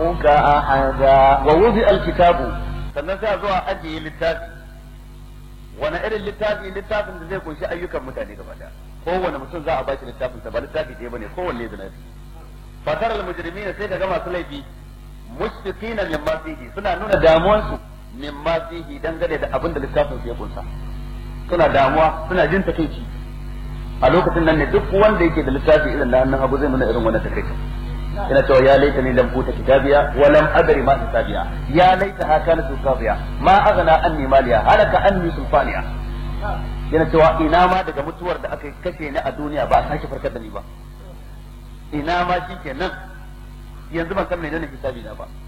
rabbuka ahada. Wa wudi alkitabu, sannan sai a zo a ajiye littafi. Wani irin littafin da zai kunshi ayyukan mutane gaba daya. Kowane mutum za a baki littafin sa, ba littafi ɗaya bane, kowanne da nafi. Fatar al-mujrimina sai ka ga masu laifi mushfiqina mimma fihi, suna nuna damuwansu mimma fihi dangane da abin da littafin su ya kunsa. Suna damuwa, suna jin takeici. A lokacin nan ne duk wanda yake da littafi irin da hannun hagu zai nuna irin wannan takeici. Ina cewa ya laita ni lam uta kitabiya wa lam adri ma hisabiya, ya laita ha kanat qadiya ma aghna anni maliya halaka anni sulfaniya. Yana cewa ina ma daga mutuwar da aka kashe ni a duniya ba a sake farkar da ni ba. Ina ma shikenan yanzu ban san menene hisabi na ba.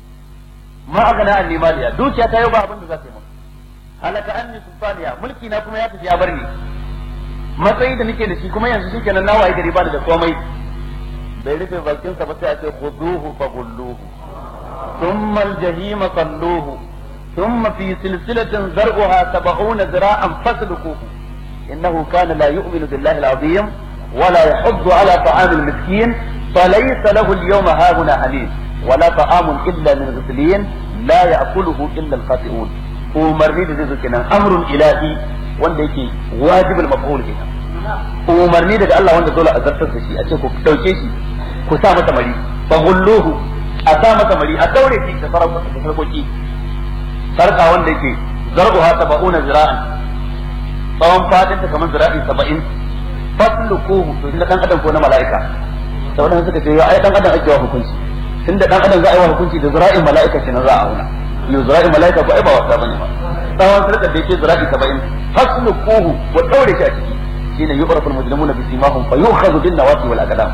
Ma aghna anni maliya, dukiya ta yau ba abin da za ta yi mun. Halaka anni sulfaniya, mulki na kuma ya tafi ya bar ni. Matsayi da nake da shi kuma yanzu shikenan na waye gari ba da komai. bai rufe bakinsa ba sai a ce khuduhu faghulluhu thumma al-jahima salluhu thumma fi silsilatin zar'uha 70 zira'an fasluquhu innahu kana la yu'minu billahi al-'azim wa la yahuddu 'ala ta'am al-miskin falaysa lahu al-yawma hahuna hamim wa la ta'amun illa min ghislin la ya'kuluhu illa al-khati'un. umarni da zai kenan amrun ilahi wanda yake wajibul maf'ul kenan, umarni daga Allah wanda dole a zartar da shi, a ce ku dauke shi ku sa masa mari fa gulluhu, a sa masa mari a daure shi da sarkoki, sarka wanda yake zar'uha 70 zira'an, tsawon fadin ta kamar zira'i 70, fasluquhu, to inda dan adam ko na mala'ika, saboda suka ce ai dan adam ake wa hukunci, tunda dan adam za a yi wa hukunci da zira'in mala'ika kenan za a auna, yau zira'in mala'ika ko ai ba wasa bane ba, tsawon sarka da yake zira'i 70, fasluquhu wa daure shi a ciki, shine yu'rafu al-mujrimuna bi simahum fa yu'khadhu bin nawati wal aqdam.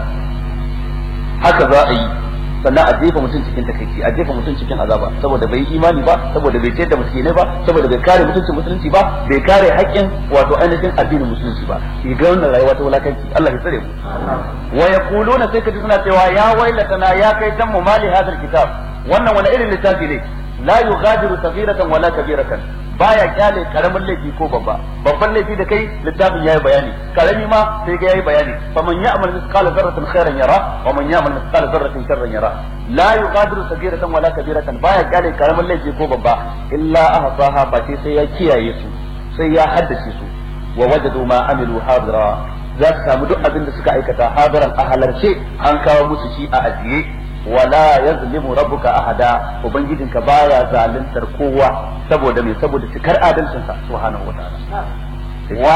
Haka za a yi, sannan a jefa mutum cikin takaici, a jefa mutum cikin azaba, saboda bai yi imani ba, saboda bai ce da miskinai ba, saboda bai kare mutuncin musulunci ba, bai kare haƙƙin wato ainihin addinin musulunci ba. Shi ga wannan rayuwa ta wulakanci, Allah ya tsare mu. Wa yaquluna, sai kaji suna cewa ya wailatana ya kai dan mu mali hadal kitab, wannan wani irin littafi ne, la yughadiru saghiratan wala kabiratan, baya kyale karamin laifi ko babba, babban laifi da kai littafin yayi bayani, karami ma sai ga yayi bayani, faman ya'mal mithqala dharratin khairan yara wa man ya'mal mithqala dharratin sharran yara. La yughadiru saghiratan wala kabiratan, baya kyale karamin laifi ko babba, illa ahsaha, ba sai ya kiyaye su, sai ya haddace su, wa wajadu ma amilu hadira, za su samu duk abin da suka aikata hadiran a halarce, an kawo musu shi a ajiye. wala yazlimu rabbuka ahada, ubangijinka baya zaluntar kowa, saboda me, saboda cikar adalcinsa subhanahu wataala.